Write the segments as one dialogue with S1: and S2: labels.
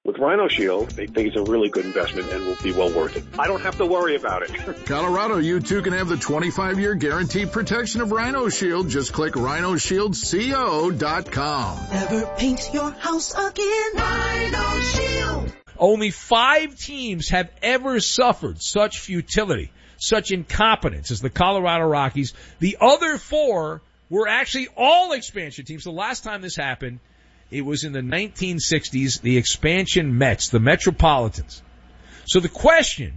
S1: With Rhino Shield, they think it's a really good investment and will be well worth it. I don't have to worry about it.
S2: Colorado, you too can have the 25-year guaranteed protection of Rhino Shield. Just click rhinoshieldco.com.
S3: Never paint your house again. Rhino Shield.
S4: Only 5 teams have ever suffered such futility, such incompetence as the Colorado Rockies. The other 4 were actually all expansion teams. The last time this happened, it was in the 1960s, the expansion Mets, the Metropolitans. So the question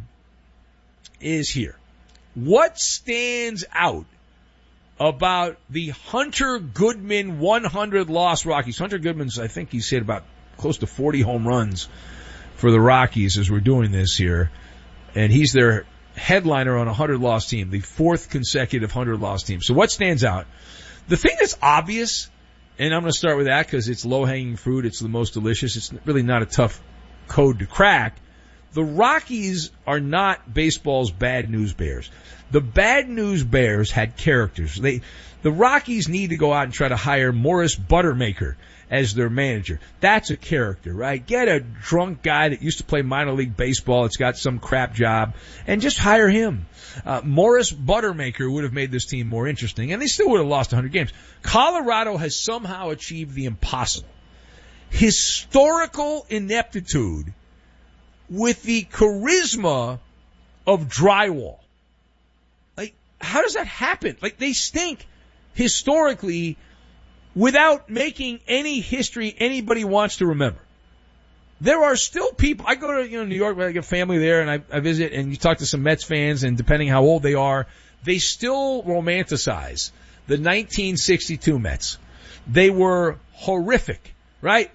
S4: is here. What stands out about the Hunter Goodman 100-loss Rockies? Hunter Goodman's, I think he's hit about close to 40 home runs for the Rockies as we're doing this here. And he's their headliner on a 100-loss team, the 4th consecutive 100-loss team. So what stands out? The thing that's obvious, and I'm going to start with that because it's low-hanging fruit. It's the most delicious. It's really not a tough code to crack. The Rockies are not baseball's bad news bears. The bad news bears had characters. The Rockies need to go out and try to hire Morris Buttermaker as their manager. That's a character, right? Get a drunk guy that used to play minor league baseball that's got some crap job and just hire him. Morris Buttermaker would have made this team more interesting, and they still would have lost 100 games. Colorado has somehow achieved the impossible. Historical ineptitude with the charisma of drywall. Like, how does that happen? Like, they stink historically without making any history anybody wants to remember. There are still people, I go to, New York, I get family there and I visit and you talk to some Mets fans and depending how old they are, they still romanticize the 1962 Mets. They were horrific, right?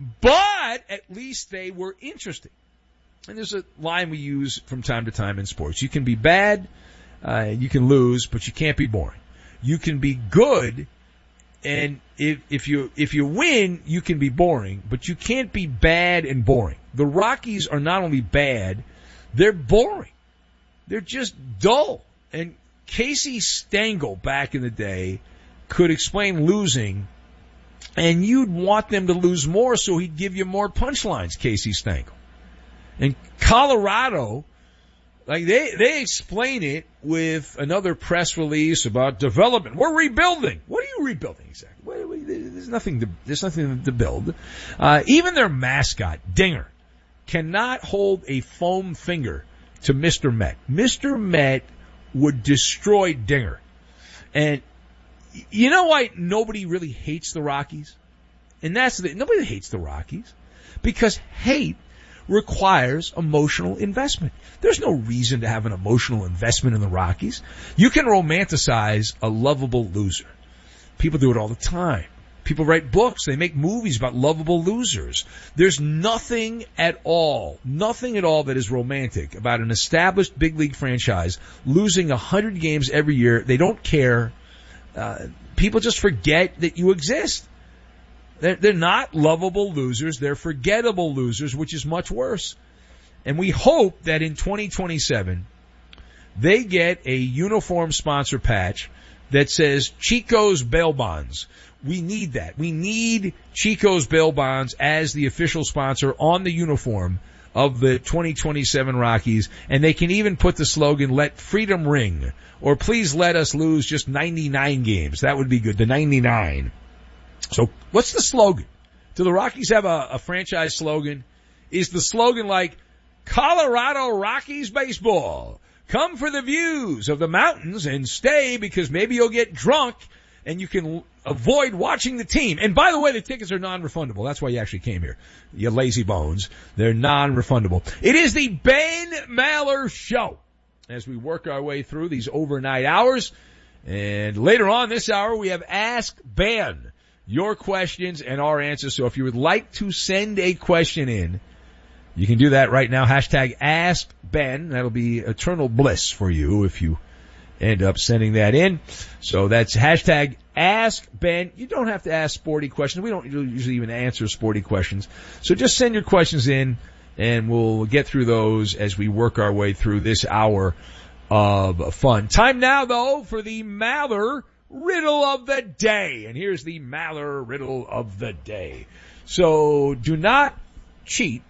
S4: But at least they were interesting. And there's a line we use from time to time in sports. You can be bad, you can lose, but you can't be boring. You can be good, and if you win, you can be boring, but you can't be bad and boring. The Rockies are not only bad, they're boring. They're just dull. And Casey Stengel back in the day could explain losing, and you'd want them to lose more so he'd give you more punchlines, Casey Stengel. And Colorado, like they explain it with another press release about development. We're rebuilding. What are you rebuilding exactly? There's nothing to build. Even their mascot, Dinger, cannot hold a foam finger to Mr. Met. Mr. Met would destroy Dinger. And you know why nobody really hates the Rockies? And nobody hates the Rockies because hate requires emotional investment. There's no reason to have an emotional investment in the Rockies. You can romanticize a lovable loser. People do it all the time. People write books. They make movies about lovable losers. There's nothing at all that is romantic about an established big league franchise losing 100 games every year. They don't care. People just forget that you exist. They're not lovable losers. They're forgettable losers, which is much worse. And we hope that in 2027, they get a uniform sponsor patch that says Chico's Bail Bonds. We need that. We need Chico's Bail Bonds as the official sponsor on the uniform of the 2027 Rockies. And they can even put the slogan, let freedom ring, or please let us lose just 99 games. That would be good. The 99. So what's the slogan? Do the Rockies have a franchise slogan? Is the slogan like Colorado Rockies baseball? Come for the views of the mountains and stay because maybe you'll get drunk and you can avoid watching the team. And by the way, the tickets are non-refundable. That's why you actually came here. You lazy bones. They're non-refundable. It is the Ben Maller Show as we work our way through these overnight hours. And later on this hour, we have Ask Ben. Your questions and our answers. So if you would like to send a question in, you can do that right now. Hashtag Ask Ben. That'll be eternal bliss for you if you end up sending that in. So that's hashtag Ask Ben. You don't have to ask sporty questions. We don't usually even answer sporty questions. So just send your questions in and we'll get through those as we work our way through this hour of fun. Time now though for the Maller Riddle of the day. And here's the Maller Riddle of the day. So do not cheat